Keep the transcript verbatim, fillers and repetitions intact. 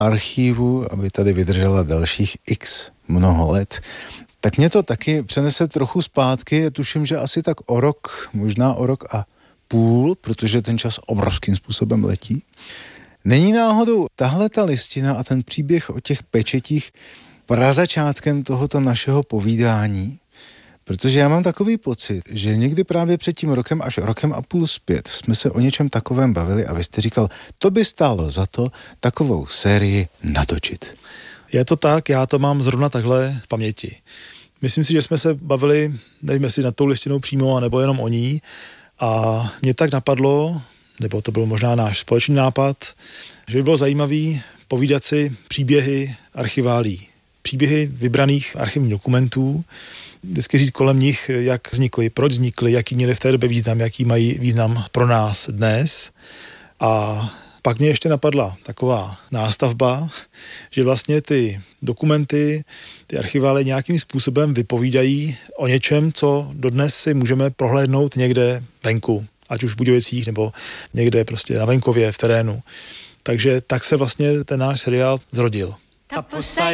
archívu, aby tady vydržela dalších x mnoho let, tak mě to taky přenese trochu zpátky. Tuším, že asi tak o rok, možná o rok a půl, protože ten čas obrovským způsobem letí. Není náhodou tahle ta listina a ten příběh o těch pečetích prazačátkem tohoto našeho povídání? Protože já mám takový pocit, že někdy právě před tím rokem až rokem a půl zpět jsme se o něčem takovém bavili a vy jste říkal, to by stálo za to takovou sérii natočit. Je to tak, já to mám zrovna takhle v paměti. Myslím si, že jsme se bavili, nevím jestli nad tou listinou přímo, nebo jenom o ní, a mě tak napadlo, nebo to byl možná náš společný nápad, že by bylo zajímavý povídat si příběhy archiválí. Příběhy vybraných archivních dokumentů, vždycky říct kolem nich, jak vznikly, proč vznikly, jaký měli v té době význam, jaký mají význam pro nás dnes. A pak mě ještě napadla taková nástavba, že vlastně ty dokumenty, ty archivály nějakým způsobem vypovídají o něčem, co dodnes si můžeme prohlédnout někde venku, ať už v Budějovicích nebo někde prostě na venkově, v terénu. Takže tak se vlastně ten náš seriál zrodil.